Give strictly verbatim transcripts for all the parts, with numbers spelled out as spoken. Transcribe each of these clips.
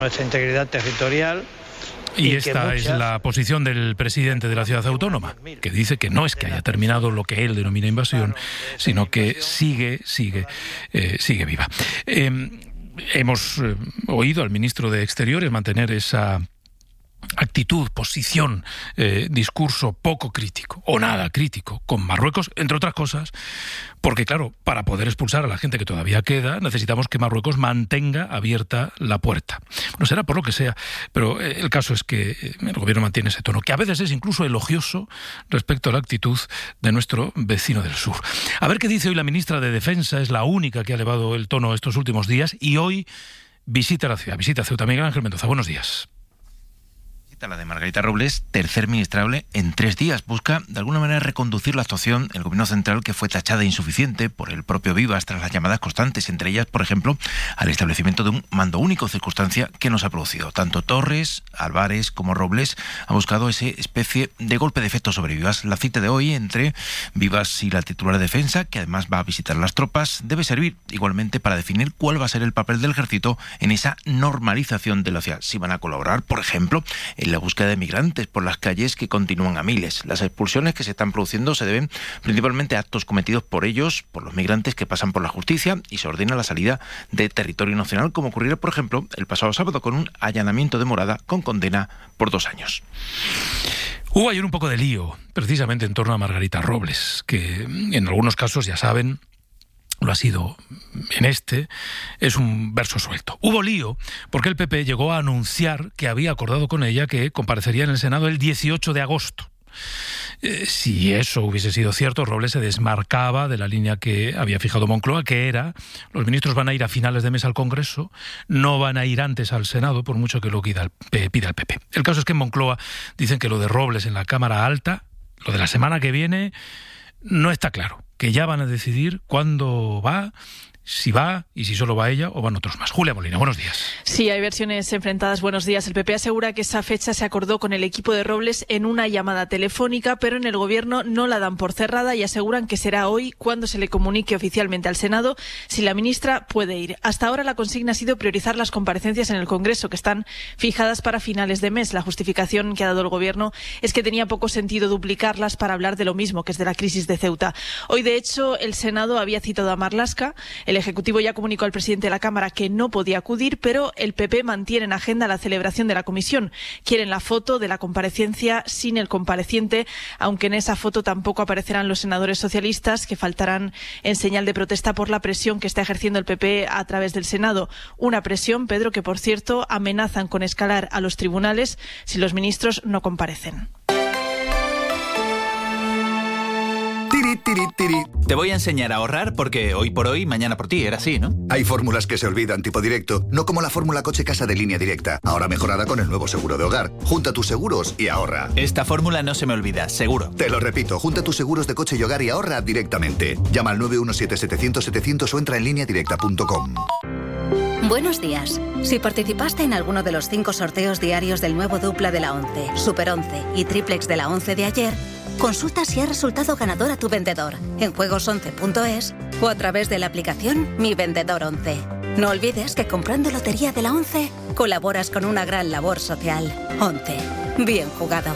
nuestra integridad territorial. Y esta muchas... es la posición del presidente de la ciudad autónoma, que dice que no es que haya terminado lo que él denomina invasión, sino que sigue, sigue, eh, sigue viva. Eh, hemos eh, oído al ministro de Exteriores mantener esa actitud, posición, eh, discurso poco crítico o nada crítico con Marruecos, entre otras cosas, porque claro, para poder expulsar a la gente que todavía queda, necesitamos que Marruecos mantenga abierta la puerta. No será por lo que sea, pero eh, el caso es que el gobierno mantiene ese tono, que a veces es incluso elogioso respecto a la actitud de nuestro vecino del sur. A ver qué dice hoy la ministra de Defensa, es la única que ha elevado el tono estos últimos días y hoy visita la ciudad, visita Ceuta. Miguel Ángel Mendoza, buenos días. La de Margarita Robles, tercer ministrable en tres días, busca de alguna manera reconducir la actuación del gobierno central, que fue tachada de insuficiente por el propio Vivas tras las llamadas constantes, entre ellas, por ejemplo, al establecimiento de un mando único, circunstancia que nos ha producido. Tanto Torres, Álvarez como Robles han buscado esa especie de golpe de efecto sobre Vivas. La cita de hoy entre Vivas y la titular de Defensa, que además va a visitar las tropas, debe servir igualmente para definir cuál va a ser el papel del ejército en esa normalización de la ciudad. Si van a colaborar, por ejemplo, en la búsqueda de migrantes por las calles, que continúan a miles. Las expulsiones que se están produciendo se deben principalmente a actos cometidos por ellos, por los migrantes que pasan por la justicia, y se ordena la salida de territorio nacional, como ocurrió, por ejemplo, el pasado sábado con un allanamiento de morada con condena por dos años. Hubo ayer un poco de lío, precisamente en torno a Margarita Robles, que en algunos casos, ya saben, lo ha sido en este, es un verso suelto. Hubo lío porque el P P llegó a anunciar que había acordado con ella que comparecería en el Senado el dieciocho de agosto. Eh, si eso hubiese sido cierto, Robles se desmarcaba de la línea que había fijado Moncloa, que era: los ministros van a ir a finales de mes al Congreso, no van a ir antes al Senado, por mucho que lo pida el, pida el P P. El caso es que en Moncloa dicen que lo de Robles en la Cámara Alta, lo de la semana que viene, no está claro, que ya van a decidir cuándo va, si va y si solo va ella o van otros más. Julia Molina, buenos días. Sí, hay versiones enfrentadas. Buenos días. El P P asegura que esa fecha se acordó con el equipo de Robles en una llamada telefónica, pero en el Gobierno no la dan por cerrada y aseguran que será hoy cuando se le comunique oficialmente al Senado si la ministra puede ir. Hasta ahora la consigna ha sido priorizar las comparecencias en el Congreso, que están fijadas para finales de mes. La justificación que ha dado el Gobierno es que tenía poco sentido duplicarlas para hablar de lo mismo, que es de la crisis de Ceuta. Hoy, de hecho, el Senado había citado a Marlaska. El Ejecutivo ya comunicó al presidente de la Cámara que no podía acudir, pero el P P mantiene en agenda la celebración de la comisión. Quieren la foto de la comparecencia sin el compareciente, aunque en esa foto tampoco aparecerán los senadores socialistas, que faltarán en señal de protesta por la presión que está ejerciendo el P P a través del Senado. Una presión, Pedro, que por cierto amenazan con escalar a los tribunales si los ministros no comparecen. Tiri, tiri, tiri. Te voy a enseñar a ahorrar porque hoy por hoy, mañana por ti, era así, ¿no? Hay fórmulas que se olvidan, tipo directo, no como la fórmula coche-casa de Línea Directa, ahora mejorada con el nuevo seguro de hogar. Junta tus seguros y ahorra. Esta fórmula no se me olvida, seguro. Te lo repito, junta tus seguros de coche y hogar y ahorra directamente. Llama al nueve uno siete, setecientos, setecientos o entra en línea directa punto com. Buenos días. Si participaste en alguno de los cinco sorteos diarios del nuevo Dupla de la once, Super once y Triplex de la once de ayer, consulta si ha resultado ganador a tu vendedor en juegos once punto es o a través de la aplicación Mi Vendedor once. No olvides que comprando Lotería de la once colaboras con una gran labor social. once. Bien jugado.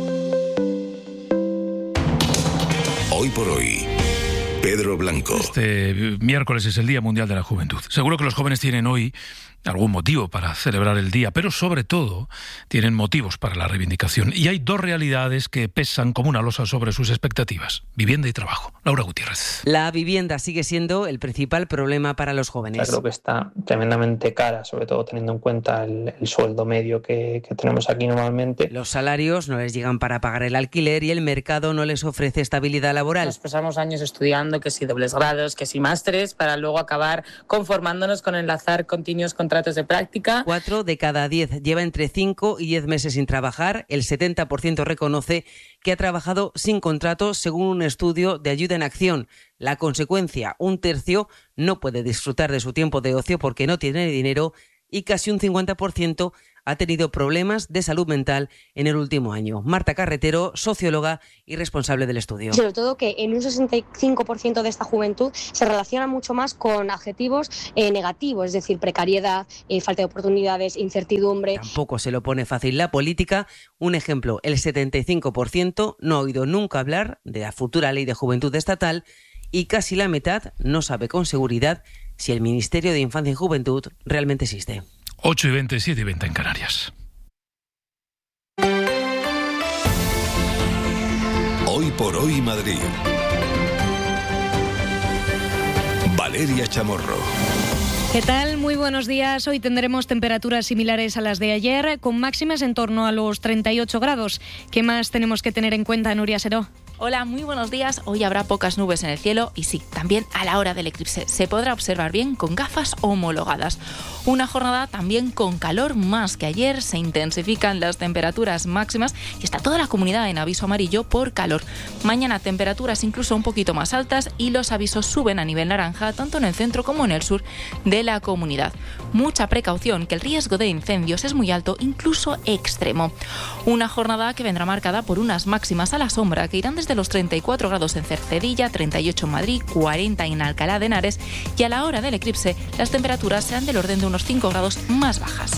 Hoy por hoy, Pedro Blanco. Este miércoles es el Día Mundial de la Juventud. Seguro que los jóvenes tienen hoy algún motivo para celebrar el día, pero sobre todo tienen motivos para la reivindicación. Y hay dos realidades que pesan como una losa sobre sus expectativas: vivienda y trabajo. Laura Gutiérrez. La vivienda sigue siendo el principal problema para los jóvenes. Yo creo que está tremendamente cara, sobre todo teniendo en cuenta el, el sueldo medio que, que tenemos aquí normalmente. Los salarios no les llegan para pagar el alquiler y el mercado no les ofrece estabilidad laboral. Nos pasamos años estudiando, que si dobles grados, que si másteres, para luego acabar conformándonos con enlazar continuos contratos de práctica. Cuatro de cada diez lleva entre cinco y diez meses sin trabajar. El setenta por ciento reconoce que ha trabajado sin contrato, según un estudio de Ayuda en Acción. La consecuencia: un tercio no puede disfrutar de su tiempo de ocio porque no tiene dinero y casi un cincuenta por ciento ha tenido problemas de salud mental en el último año. Marta Carretero, socióloga y responsable del estudio. Sobre todo que en un sesenta y cinco por ciento de esta juventud se relaciona mucho más con adjetivos eh, negativos, es decir, precariedad, eh, falta de oportunidades, incertidumbre. Tampoco se lo pone fácil la política. Un ejemplo, el setenta y cinco por ciento no ha oído nunca hablar de la futura ley de juventud estatal y casi la mitad no sabe con seguridad si el Ministerio de Infancia y Juventud realmente existe. ocho y veinte, siete y veinte en Canarias. Hoy por hoy Madrid. Valeria Chamorro. ¿Qué tal? Muy buenos días. Hoy tendremos temperaturas similares a las de ayer, con máximas en torno a los treinta y ocho grados. ¿Qué más tenemos que tener en cuenta, Nuria Seró? Hola, muy buenos días. Hoy habrá pocas nubes en el cielo y sí, también a la hora del eclipse. Se podrá observar bien con gafas homologadas. Una jornada también con calor más que ayer. Se intensifican las temperaturas máximas y está toda la comunidad en aviso amarillo por calor. Mañana temperaturas incluso un poquito más altas y los avisos suben a nivel naranja tanto en el centro como en el sur de la comunidad. Mucha precaución, que el riesgo de incendios es muy alto, incluso extremo. Una jornada que vendrá marcada por unas máximas a la sombra que irán desde de los treinta y cuatro grados en Cercedilla, treinta y ocho en Madrid, cuarenta en Alcalá de Henares y a la hora del eclipse las temperaturas serán del orden de unos cinco grados más bajas.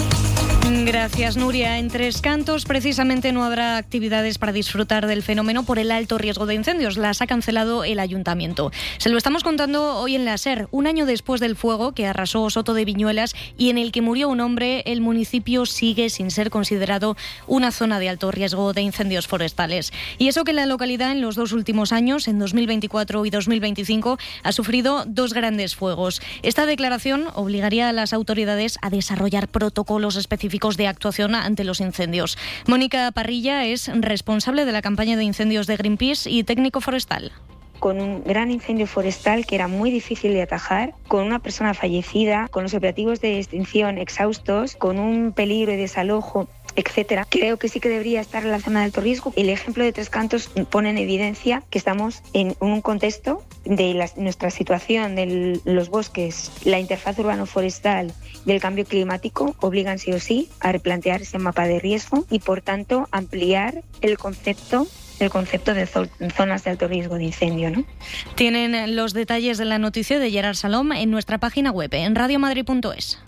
Gracias, Nuria. En Tres Cantos precisamente no habrá actividades para disfrutar del fenómeno por el alto riesgo de incendios. Las ha cancelado el ayuntamiento. Se lo estamos contando hoy en la SER. Un año después del fuego que arrasó Soto de Viñuelas y en el que murió un hombre, el municipio sigue sin ser considerado una zona de alto riesgo de incendios forestales. Y eso que la localidad en los dos últimos años, en dos mil veinticuatro y dos mil veinticinco, ha sufrido dos grandes fuegos. Esta declaración obligaría a las autoridades a desarrollar protocolos específicos de actuación ante los incendios. Mónica Parrilla es responsable de la campaña de incendios de Greenpeace y técnico forestal. Con un gran incendio forestal que era muy difícil de atajar, con una persona fallecida, con los operativos de extinción exhaustos, con un peligro de desalojo, etcétera. Creo que sí que debería estar en la zona de alto riesgo. El ejemplo de Tres Cantos pone en evidencia que estamos en un contexto de la, nuestra situación de los bosques, la interfaz urbano-forestal y el cambio climático obligan sí o sí a replantear ese mapa de riesgo y, por tanto, ampliar el concepto el concepto de zonas de alto riesgo de incendio, ¿no? Tienen los detalles de la noticia de Gerard Salom en nuestra página web, en radiomadrid punto es.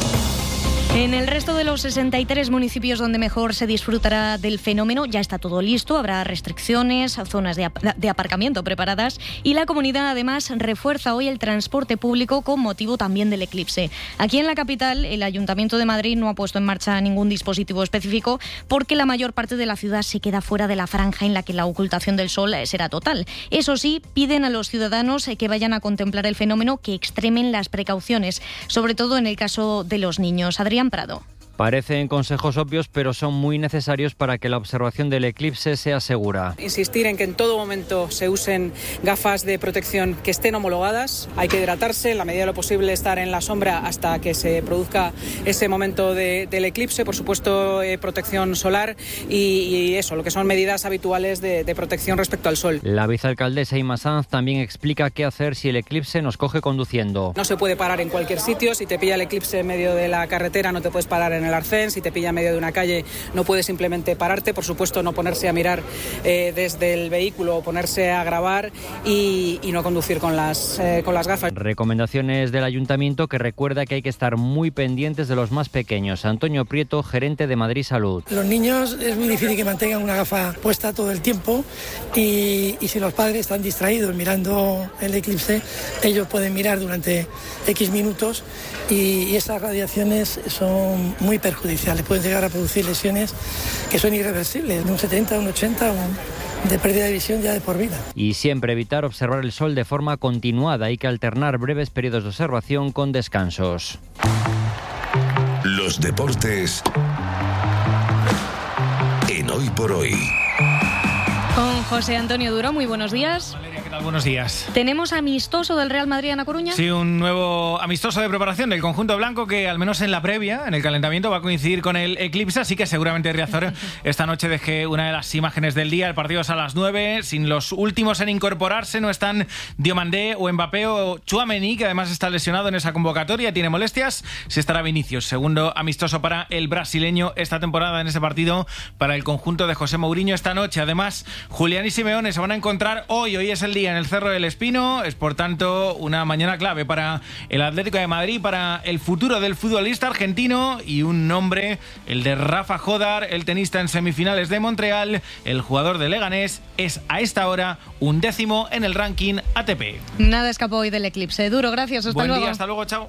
En el resto de los sesenta y tres municipios donde mejor se disfrutará del fenómeno ya está todo listo, habrá restricciones, zonas de, ap- de aparcamiento preparadas y la comunidad además refuerza hoy el transporte público con motivo también del eclipse. Aquí en la capital el Ayuntamiento de Madrid no ha puesto en marcha ningún dispositivo específico porque la mayor parte de la ciudad se queda fuera de la franja en la que la ocultación del sol será total. Eso sí, piden a los ciudadanos que vayan a contemplar el fenómeno que extremen las precauciones, sobre todo en el caso de los niños. Adrián Prado. Parecen consejos obvios, pero son muy necesarios para que la observación del eclipse sea segura. Insistir en que en todo momento se usen gafas de protección que estén homologadas. Hay que hidratarse, en la medida de lo posible estar en la sombra hasta que se produzca ese momento de, del eclipse. Por supuesto, eh, protección solar y, y eso, lo que son medidas habituales de, de protección respecto al sol. La vicealcaldesa Inma Sanz también explica qué hacer si el eclipse nos coge conduciendo. No se puede parar en cualquier sitio. Si te pilla el eclipse en medio de la carretera, no te puedes parar en el arcén. Si te pilla en medio de una calle, no puedes simplemente pararte. Por supuesto, no ponerse a mirar eh, desde el vehículo o ponerse a grabar y, y no conducir con las, eh, con las gafas. Recomendaciones del ayuntamiento que recuerda que hay que estar muy pendientes de los más pequeños. Antonio Prieto, gerente de Madrid Salud. Los niños es muy difícil que mantengan una gafa puesta todo el tiempo y, y si los padres están distraídos mirando el eclipse, ellos pueden mirar durante X minutos y, y esas radiaciones son muy perjudiciales, pueden llegar a producir lesiones que son irreversibles, de un setenta, un ochenta, un, de pérdida de visión ya de por vida. Y siempre evitar observar el sol de forma continuada, hay que alternar breves periodos de observación con descansos. Los deportes en Hoy por Hoy. Con José Antonio Duro, muy buenos días. tal? Buenos días. ¿Tenemos amistoso del Real Madrid en La Coruña? Sí, un nuevo amistoso de preparación del conjunto blanco que al menos en la previa, en el calentamiento, va a coincidir con el eclipse, así que seguramente Riazor esta noche deje una de las imágenes del día. El partido es a las nueve, sin los últimos en incorporarse no están Diomandé o Mbappé o Tchouaméni, que además está lesionado en esa convocatoria, tiene molestias. Se estará Vinicius, segundo amistoso para el brasileño esta temporada en ese partido para el conjunto de José Mourinho esta noche. Además, Julián y Simeone se van a encontrar hoy, hoy es el día en el Cerro del Espino, es por tanto una mañana clave para el Atlético de Madrid, para el futuro del futbolista argentino y un nombre, el de Rafa Jodar, el tenista en semifinales de Montreal, el jugador de Leganés, es a esta hora un décimo en el ranking A T P. Nada escapó hoy del eclipse. Duro, gracias, hasta Buen luego. Buen día, hasta luego, chao.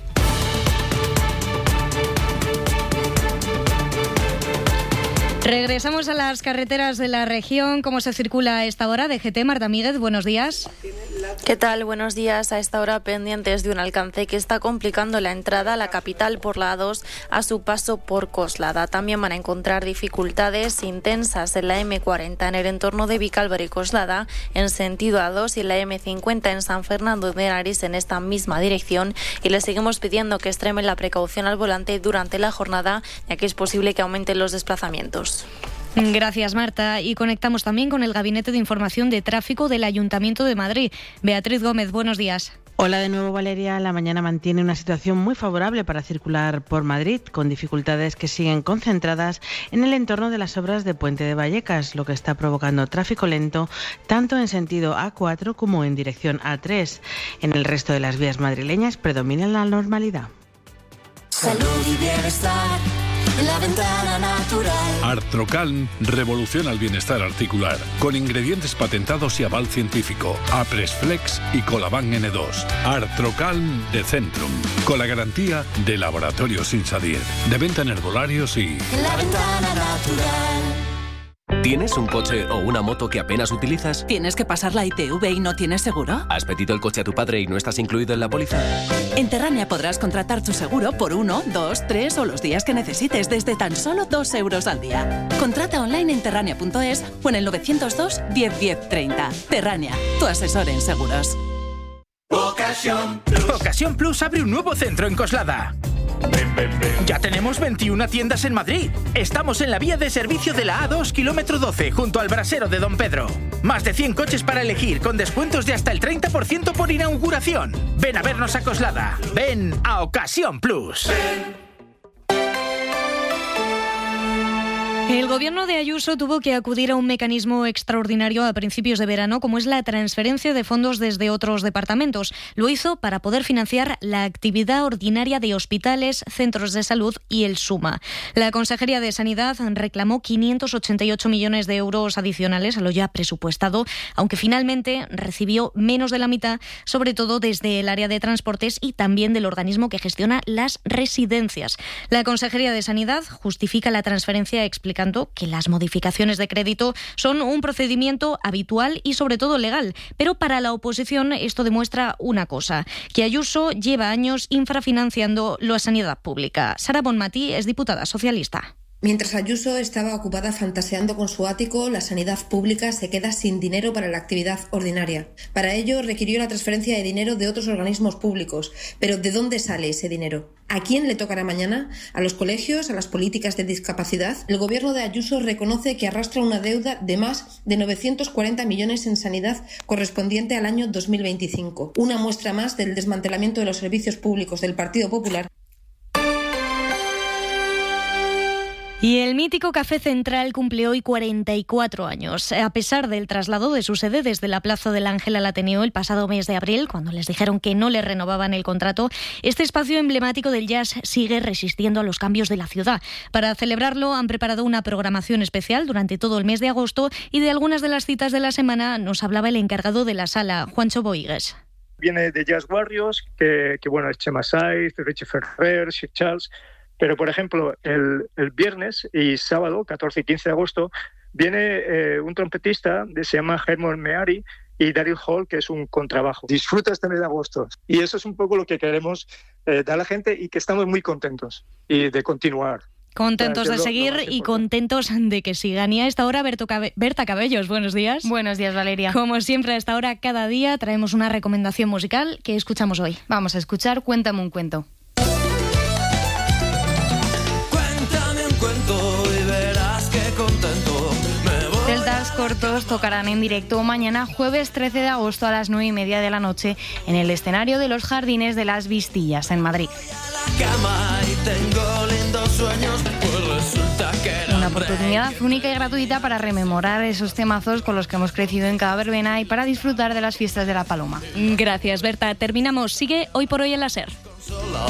Regresamos a las carreteras de la región. ¿Cómo se circula a esta hora? D G T, Marta Míguez, buenos días. ¿Qué tal? Buenos días. A esta hora pendientes de un alcance que está complicando la entrada a la capital por la A dos a su paso por Coslada. También van a encontrar dificultades intensas en la eme cuarenta en el entorno de Vicálvaro y Coslada en sentido A dos y en la eme cincuenta en San Fernando de Henares en esta misma dirección. Y les seguimos pidiendo que extremen la precaución al volante durante la jornada, ya que es posible que aumenten los desplazamientos. Gracias, Marta. Y conectamos también con el Gabinete de Información de Tráfico del Ayuntamiento de Madrid. Beatriz Gómez, buenos días. Hola de nuevo, Valeria. La mañana mantiene una situación muy favorable para circular por Madrid, con dificultades que siguen concentradas en el entorno de las obras de Puente de Vallecas, lo que está provocando tráfico lento tanto en sentido A cuatro como en dirección A tres. En el resto de las vías madrileñas predomina la normalidad. Salud y bienestar. La ventana natural. Artrocalm revoluciona el bienestar articular con ingredientes patentados y aval científico. Apresflex y Colaban ene dos. Artrocalm de Centrum, con la garantía de Laboratorios Insadir. De venta en herbolarios y... La ventana natural. ¿Tienes un coche o una moto que apenas utilizas? ¿Tienes que pasar la I T V y no tienes seguro? ¿Has pedido el coche a tu padre y no estás incluido en la póliza? En Terrania podrás contratar tu seguro por uno, dos, tres o los días que necesites desde tan solo dos euros al día. Contrata online en terrania punto es o en el novecientos dos, diez, diez, treinta. Terrania, tu asesor en seguros. Ocasión Plus. Ocasión Plus abre un nuevo centro en Coslada. Ya tenemos veintiuna tiendas en Madrid. Estamos en la vía de servicio de la A dos, kilómetro doce, junto al brasero de Don Pedro. Más de cien coches para elegir, con descuentos de hasta el treinta por ciento por inauguración. Ven a vernos a Coslada. Ven a Ocasión Plus. El gobierno de Ayuso tuvo que acudir a un mecanismo extraordinario a principios de verano, como es la transferencia de fondos desde otros departamentos. Lo hizo para poder financiar la actividad ordinaria de hospitales, centros de salud y el SUMA. La Consejería de Sanidad reclamó quinientos ochenta y ocho millones de euros adicionales a lo ya presupuestado, aunque finalmente recibió menos de la mitad, sobre todo desde el área de transportes y también del organismo que gestiona las residencias. La Consejería de Sanidad justifica la transferencia explicando que las modificaciones de crédito son un procedimiento habitual y sobre todo legal. Pero para la oposición esto demuestra una cosa, que Ayuso lleva años infrafinanciando la sanidad pública. Sara Bonmatí es diputada socialista. Mientras Ayuso estaba ocupada fantaseando con su ático, la sanidad pública se queda sin dinero para la actividad ordinaria. Para ello requirió la transferencia de dinero de otros organismos públicos. Pero ¿de dónde sale ese dinero? ¿A quién le tocará mañana? ¿A los colegios? ¿A las políticas de discapacidad? El gobierno de Ayuso reconoce que arrastra una deuda de más de novecientos cuarenta millones en sanidad correspondiente al año dos mil veinticinco. Una muestra más del desmantelamiento de los servicios públicos del Partido Popular. Y el mítico Café Central cumple hoy cuarenta y cuatro años. A pesar del traslado de su sede desde la Plaza del Ángel al Ateneo el pasado mes de abril, cuando les dijeron que no le renovaban el contrato, este espacio emblemático del jazz sigue resistiendo a los cambios de la ciudad. Para celebrarlo han preparado una programación especial durante todo el mes de agosto y de algunas de las citas de la semana nos hablaba el encargado de la sala, Juancho Boigues. Viene de Jazz Warriors, que, que bueno, es Chema Saiz, Richie Ferrer, Sir Charles. Pero, por ejemplo, el, el viernes y sábado, catorce y quince de agosto, viene eh, un trompetista que se llama Hermon Meari y Daryl Hall, que es un contrabajo. Disfruta este mes de agosto. Y eso es un poco lo que queremos eh, dar a la gente y que estamos muy contentos y de continuar. Contentos de seguir y contentos de que sigan. Y a esta hora, Berto Cabe- Berta Cabellos, buenos días. Buenos días, Valeria. Como siempre, a esta hora, cada día, traemos una recomendación musical que escuchamos hoy. Vamos a escuchar Cuéntame un cuento. Cuéntame un cuento y verás qué contento me voy. Celtas Cortos tocarán en directo mañana, jueves trece de agosto a las nueve y media de la noche, en el escenario de los Jardines de las Vistillas, en Madrid. Cama y tengo lindos sueños, pues resulta que era Una oportunidad única y gratuita para rememorar esos temazos con los que hemos crecido en cada verbena y para disfrutar de las fiestas de la Paloma. Gracias, Berta. Terminamos. Sigue Hoy por Hoy en la SER.